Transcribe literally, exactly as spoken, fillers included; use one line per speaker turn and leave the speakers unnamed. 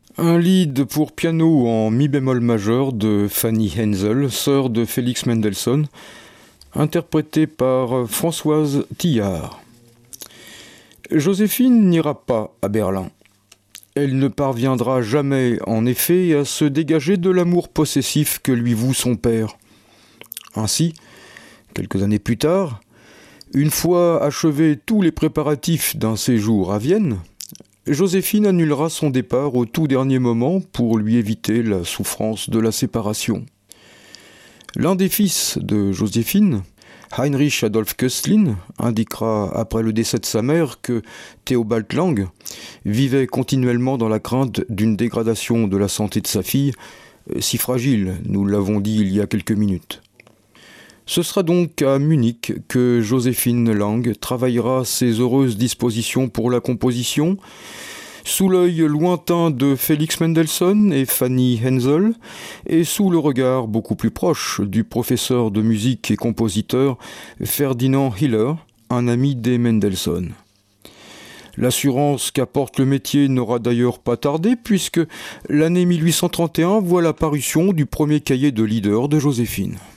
Un lead pour piano en mi bémol majeur de Fanny Hensel, sœur de Félix Mendelssohn, interprété par Françoise Thillard. Joséphine n'ira pas à Berlin. Elle ne parviendra jamais, en effet, à se dégager de l'amour possessif que lui voue son père. Ainsi, quelques années plus tard, une fois achevés tous les préparatifs d'un séjour à Vienne, Joséphine annulera son départ au tout dernier moment pour lui éviter la souffrance de la séparation. L'un des fils de Joséphine, Heinrich Adolf Köstlin, indiquera après le décès de sa mère que Theobald Lang vivait continuellement dans la crainte d'une dégradation de la santé de sa fille, si fragile, nous l'avons dit il y a quelques minutes. Ce sera donc à Munich que Joséphine Lang travaillera ses heureuses dispositions pour la composition, sous l'œil lointain de Félix Mendelssohn et Fanny Hensel, et sous le regard beaucoup plus proche du professeur de musique et compositeur Ferdinand Hiller, un ami des Mendelssohn. L'assurance qu'apporte le métier n'aura d'ailleurs pas tardé, puisque l'année mille huit cent trente et un voit la parution du premier cahier de leader de Joséphine.